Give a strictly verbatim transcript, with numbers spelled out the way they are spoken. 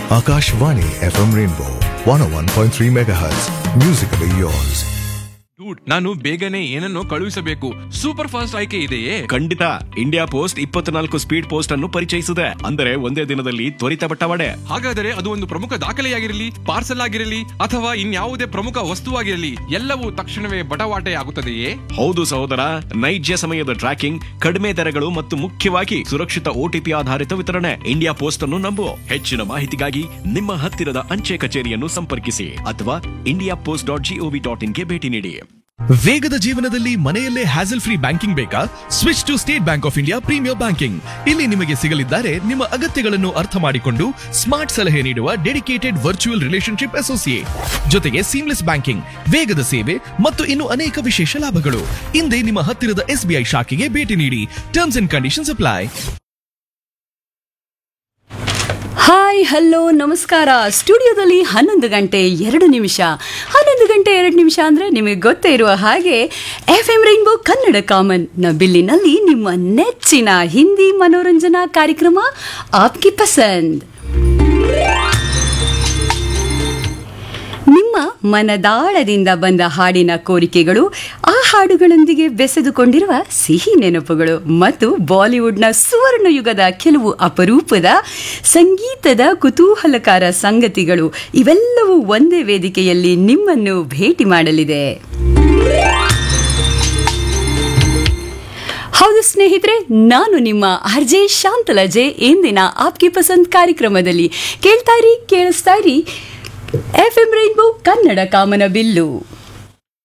Akashvani F M Rainbow one oh one point three megahertz. Musically yours. Dude, ನಾನು ಬೇಗನೆ ಏನನ್ನು ಕಳುಹಿಸಬೇಕು. Super fast ಆಯ್ಕೆ ಇದೆಯೇ? ಖಂಡಿತ. ಇಂಡಿಯಾ ಪೋಸ್ಟ್ ಇಪ್ಪತ್ನಾಲ್ಕು ಸ್ಪೀಡ್ ಪೋಸ್ಟ್ ಅನ್ನು ಪರಿಚಯಿಸಿದೆ. ಅಂದರೆ ಒಂದೇ ದಿನದಲ್ಲಿ ತ್ವರಿತ ಬಟ್ಟವಾಡೆ. ಹಾಗಾದರೆ ಅದು ಒಂದು ಪ್ರಮುಖ ದಾಖಲೆಯಾಗಿರಲಿ, ಪಾರ್ಸಲ್ ಆಗಿರಲಿ ಅಥವಾ ಇನ್ಯಾವುದೇ ಪ್ರಮುಖ ವಸ್ತುವಾಗಿರಲಿ, ಎಲ್ಲವೂ ತಕ್ಷಣವೇ ಬಟವಾಟೆ ಆಗುತ್ತದೆಯೇ? ಹೌದು ಸಹೋದರ, ನೈಜ ಸಮಯದ ಟ್ರ್ಯಾಕಿಂಗ್, ಕಡಿಮೆ ದರಗಳು ಮತ್ತು ಮುಖ್ಯವಾಗಿ ಸುರಕ್ಷಿತ ಒಟಿಪಿ ಆಧಾರಿತ ವಿತರಣೆ. ಇಂಡಿಯಾ ಪೋಸ್ಟ್ ಅನ್ನು ನಂಬು. ಹೆಚ್ಚಿನ ಮಾಹಿತಿಗಾಗಿ ನಿಮ್ಮ ಹತ್ತಿರದ ಅಂಚೆ ಕಚೇರಿಯನ್ನು ಸಂಪರ್ಕಿಸಿ ಅಥವಾ India post dot gov dot ಇನ್ಗೆ ಭೇಟಿ ನೀಡಿ. ವೇಗದ ಜೀವನದಲ್ಲಿ ಮನೆಯಲ್ಲೇ ಹ್ಯಾಸಲ್ ಫ್ರೀ ಬ್ಯಾಂಕಿಂಗ್ ಬೇಕಾ? Switch to state bank of India premier banking. ಇಲ್ಲಿ ನಿಮಗೆ ಸಿಗಲಿದ್ದಾರೆ ನಿಮ್ಮ ಅಗತ್ಯಗಳನ್ನು ಅರ್ಥ ಮಾಡಿಕೊಂಡು ಸ್ಮಾರ್ಟ್ ಸಲಹೆ ನೀಡುವ ಡೆಡಿಕೇಟೆಡ್ ವರ್ಚುವಲ್ ರಿಲೇಶನ್ಶಿಪ್ ಅಸೋಸಿಯೇಟ್, ಜೊತೆಗೆ ಸೀಮ್ಲೆಸ್ ಬ್ಯಾಂಕಿಂಗ್, ವೇಗದ ಸೇವೆ ಮತ್ತು ಇನ್ನು ಅನೇಕ ವಿಶೇಷ ಲಾಭಗಳು. ಇಂದೇ ನಿಮ್ಮ ಹತ್ತಿರದ ಎಸ್ಬಿಐ ಶಾಖೆಗೆ ಭೇಟಿ ನೀಡಿ. Terms and conditions apply. Hi, hello, ನಮಸ್ಕಾರ. ಸ್ಟುಡಿಯೋದಲ್ಲಿ ಹನ್ನೊಂದು ಗಂಟೆ ಎರಡು ನಿಮಿಷ ಹನ್ನೊಂದು ಗಂಟೆ ಎರಡು ನಿಮಿಷ ಅಂದರೆ ನಿಮಗೆ ಗೊತ್ತೇ ಇರುವ ಹಾಗೆ F M rainbow Kannada common ನ ಬಿಲ್ಲಿನಲ್ಲಿ ನಿಮ್ಮ ನೆಚ್ಚಿನ ಹಿಂದಿ ಮನೋರಂಜನಾ ಕಾರ್ಯಕ್ರಮ ಆಪ್ಕಿ ಪಸಂದ್. ನಿಮ್ಮ ಮನದಾಳದಿಂದ ಬಂದ ಹಾಡಿನ ಕೋರಿಕೆಗಳು, ಆ ಹಾಡುಗಳೊಂದಿಗೆ ಬೆಸೆದುಕೊಂಡಿರುವ ಸಿಹಿ ನೆನಪುಗಳು ಮತ್ತು ಬಾಲಿವುಡ್ನ ಸುವರ್ಣ ಯುಗದ ಕೆಲವು ಅಪರೂಪದ ಸಂಗೀತದ ಕುತೂಹಲಕಾರ ಸಂಗತಿಗಳು, ಇವೆಲ್ಲವೂ ಒಂದೇ ವೇದಿಕೆಯಲ್ಲಿ ನಿಮ್ಮನ್ನು ಭೇಟಿ ಮಾಡಲಿದೆ. ಹೌದು ಸ್ನೇಹಿತರೆ, ನಾನು ನಿಮ್ಮ ಆರ್ಜೆ ಶಾಂತಲಜೆ. ಇಂದಿನ ಆಪ್ಕಿ ಪಸಂದ್ ಕಾರ್ಯಕ್ರಮದಲ್ಲಿ ಕೇಳ್ತಾ ಇರಿ, ಕೇಳಿಸ್ತಾ ಇರಿ ಎಫ್ ಎಂ ರೈನ್ಬೋ ಕನ್ನಡ ಕಾಮನ ಬಿಲ್ಲು.